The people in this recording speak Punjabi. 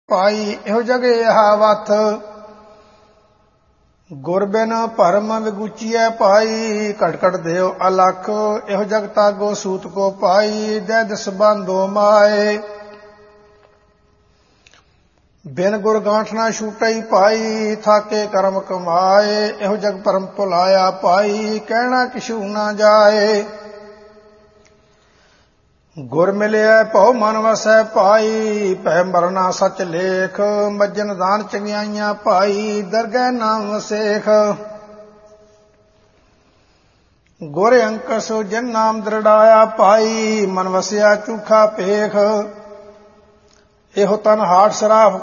ਭਾਈ ਇਹੋ ਜਗੇ ਹਾਵਥ ਗੁਰ ਬਿਨ ਭਰਮ ਵਿਗੂਚੀਐ ਭਾਈ ਘਟ ਘਟ ਦੇਵ ਅਲਖ ਇਹੋ ਜਗ ਤਾਗੋ ਸੂਤ ਕੋ ਪਾਈ ਦੈ ਦਿਸ ਬੰਧੋ ਮਾਏ ਬਿਨ ਗੁਰ ਗਾਂਠਣਾ ਛੂਟਈ ਭਾਈ ਥਾਕੇ ਕਰਮ ਕਮਾਏ ਇਹੋ ਜਗ ਪਰਮ ਭੁਲਾਇਆ ਭਾਈ ਕਹਿਣਾ ਕਿਛੂ ਨਾ ਜਾਏ ਗੁਰ ਮਿਲਿਆ ਭਉ ਮਨ ਵਸੈ ਭਾਈ ਭੈ ਮਰਨਾ ਸਚ ਲੇਖ ਮੱਜਨ ਦਾਨ ਚੰਗਿਆਈਆਂ ਭਾਈ ਦਰਗਹਿ ਨਾਮ ਵਸੇਖ ਗੁਰ ਅੰਕਸ ਜਿਨ ਨਾਮ ਦ੍ਰਿੜਾਇਆ ਭਾਈ ਮਨ ਵਸਿਆ ਝੂਠਾ ਭੇਖ ਇਹੋ ਤਨ ਹਾਟ ਸਰਾਫ